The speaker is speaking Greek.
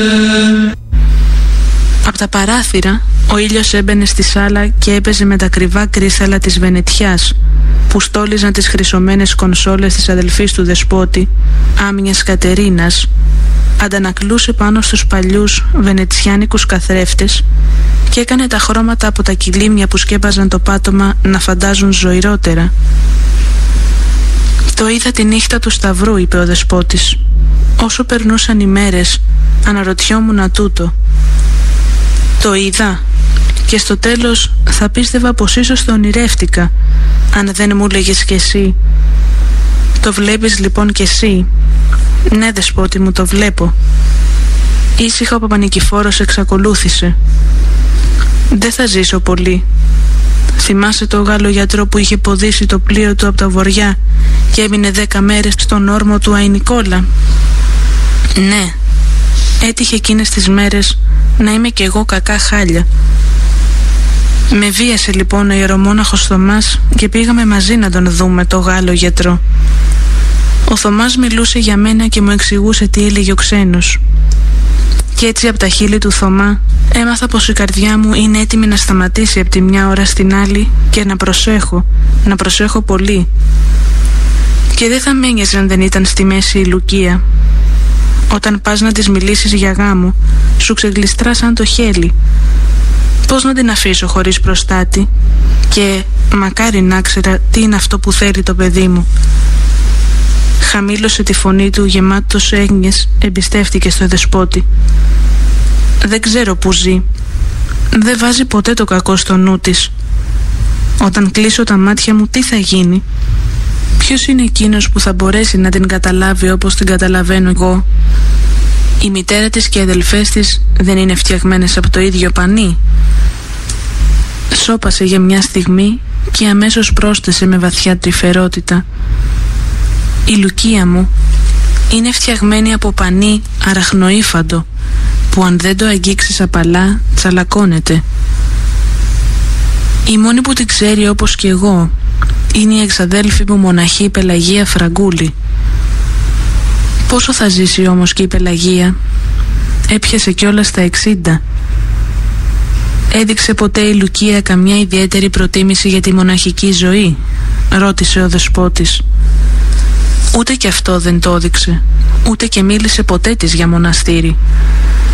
Από τα παράθυρα ο ήλιος έμπαινε στη σάλα και έπαιζε με τα κρυβά κρύσταλλα της Βενετιάς που στόλιζαν τις χρυσωμένες κονσόλες της αδελφής του δεσπότη, Άμυνιας Κατερίνας. Αντανακλούσε πάνω στους παλιούς βενετσιάνικους καθρέφτες και έκανε τα χρώματα από τα κιλίμια που σκέπαζαν το πάτωμα να φαντάζουν ζωηρότερα. «Το είδα τη νύχτα του Σταυρού», είπε ο δεσπότης. «Όσο περνούσαν οι μέρες αναρωτιόμουν τούτο. Το είδα και στο τέλος θα πίστευα πως ίσως το ονειρεύτηκα αν δεν μου λέγες κι εσύ. Το βλέπεις λοιπόν κι εσύ?» «Ναι, δεσπότη μου, το βλέπω». Ήσυχα ο Παπανικηφόρος εξακολούθησε. «Δεν θα ζήσω πολύ. Θυμάσαι το Γάλλο γιατρό που είχε ποδήσει το πλοίο του από τα βοριά και έμεινε 10 μέρες στον όρμο του Αϊνικόλα?» «Ναι, έτυχε εκείνες τις μέρες να είμαι κι εγώ κακά χάλια. Με βίασε λοιπόν ο ιερομόναχος Θωμάς και πήγαμε μαζί να τον δούμε, το Γάλλο γιατρό. Ο Θωμάς μιλούσε για μένα και μου εξηγούσε τι έλεγε ο ξένος. Και έτσι από τα χείλη του Θωμά έμαθα πως η καρδιά μου είναι έτοιμη να σταματήσει από τη μια ώρα στην άλλη και να προσέχω πολύ. Και δεν θα μ' ένοιαζε αν δεν ήταν στη μέση η Λουκία. Όταν πας να της μιλήσεις για γάμο, σου ξεγλιστρά σαν το χέλι. Πώς να την αφήσω χωρίς προστάτη? Και μακάρι να ξέρα τι είναι αυτό που θέλει το παιδί μου». Χαμήλωσε τη φωνή του γεμάτος έγνοιες, εμπιστεύτηκε στο δεσπότη. «Δεν ξέρω που ζει. Δεν βάζει ποτέ το κακό στο νου της. Όταν κλείσω τα μάτια μου, τι θα γίνει? Ποιος είναι εκείνος που θα μπορέσει να την καταλάβει όπως την καταλαβαίνω εγώ? Η μητέρα της και οι αδελφές της δεν είναι φτιαγμένες από το ίδιο πανί?» Σώπασε για μια στιγμή και αμέσως πρόσθεσε με βαθιά τρυφερότητα. «Η Λουκία μου είναι φτιαγμένη από πανί αραχνοήφαντο που αν δεν το αγγίξεις απαλά τσαλακώνεται. Η μόνη που την ξέρει όπως και εγώ είναι η εξαδέλφη μου μοναχή Πελαγία Φραγκούλη. Πόσο θα ζήσει όμως και η Πελαγία? Έπιασε κιόλας τα 60. Έδειξε ποτέ η Λουκία καμιά ιδιαίτερη προτίμηση για τη μοναχική ζωή?» ρώτησε ο δεσπότης. «Ούτε κι αυτό δεν το έδειξε, ούτε και μίλησε ποτέ της για μοναστήρι.